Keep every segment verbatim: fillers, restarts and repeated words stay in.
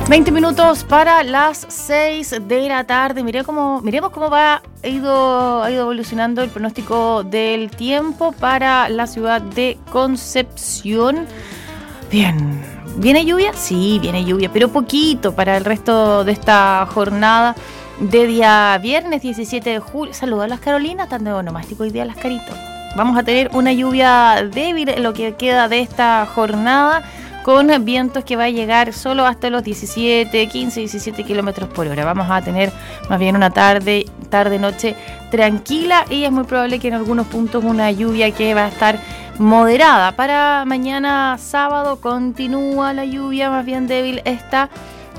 veinte minutos para las seis de la tarde. Miré cómo, miremos cómo va, ha ido, ha ido evolucionando el pronóstico del tiempo para la ciudad de Concepción. Bien, ¿viene lluvia? Sí, viene lluvia, pero poquito para el resto de esta jornada de día viernes diecisiete de julio. Saludos a las Carolinas, tan de onomástico hoy día las Caritos. Vamos a tener una lluvia débil en lo que queda de esta jornada, con vientos que va a llegar solo hasta los diecisiete, quince, diecisiete kilómetros por hora. Vamos a tener más bien una tarde, tarde-noche tranquila, y es muy probable que en algunos puntos una lluvia que va a estar moderada. Para mañana sábado continúa la lluvia más bien débil. Esta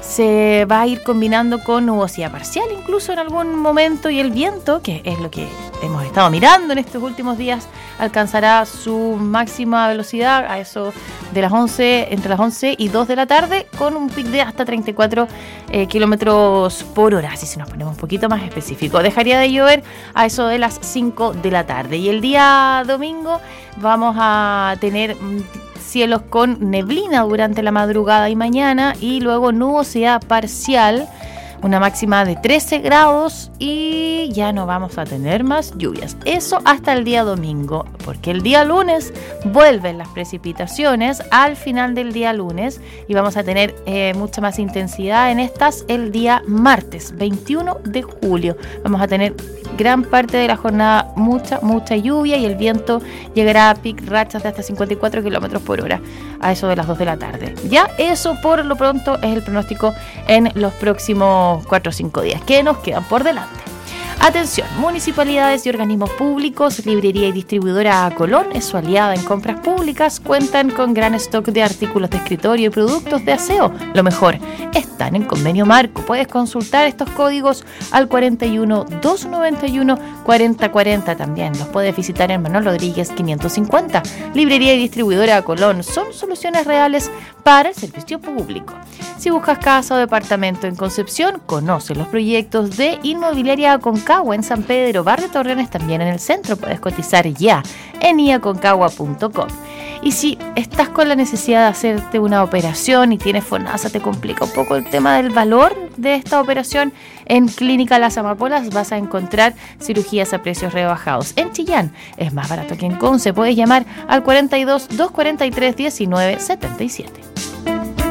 se va a ir combinando con nubosidad parcial incluso en algún momento, y el viento, que es lo que hemos estado mirando en estos últimos días, alcanzará su máxima velocidad a eso de las once, entre las once y dos de la tarde, con un pic de hasta treinta y cuatro eh, kilómetros por hora. Así si nos ponemos un poquito más específico, dejaría de llover a eso de las cinco de la tarde. Y el día domingo vamos a tener cielos con neblina durante la madrugada y mañana, y luego nubosidad parcial, una máxima de trece grados, y ya no vamos a tener más lluvias. Eso hasta el día domingo, porque el día lunes vuelven las precipitaciones al final del día lunes, y vamos a tener eh, mucha más intensidad en estas el día martes veintiuno de julio. Vamos a tener gran parte de la jornada mucha, mucha lluvia, y el viento llegará a pic rachas de hasta cincuenta y cuatro kilómetros por hora a eso de las dos de la tarde. Ya eso por lo pronto es el pronóstico en los próximos cuatro o cinco días que nos quedan por delante. Atención, municipalidades y organismos públicos, librería y distribuidora Colón es su aliada en compras públicas. Cuentan con gran stock de artículos de escritorio y productos de aseo. Lo mejor, están en convenio marco. Puedes consultar estos códigos al cuarenta y uno, doscientos noventa y uno, cuarenta cuarenta. También los puedes visitar en Manuel Rodríguez quinientos cincuenta. Librería y distribuidora Colón son soluciones reales para el servicio público. Si buscas casa o departamento en Concepción, conoce los proyectos de Inmobiliaria Aconcagua en San Pedro, Barrio Torreones, también en el centro. Puedes cotizar ya en i aconcagua punto com. Y si estás con la necesidad de hacerte una operación y tienes FONASA, te complica un poco el tema del valor de esta operación, en Clínica Las Amapolas vas a encontrar cirugías a precios rebajados. En Chillán es más barato que en Conce. Puedes llamar al cuarenta y dos, doscientos cuarenta y tres, diecinueve setenta y siete.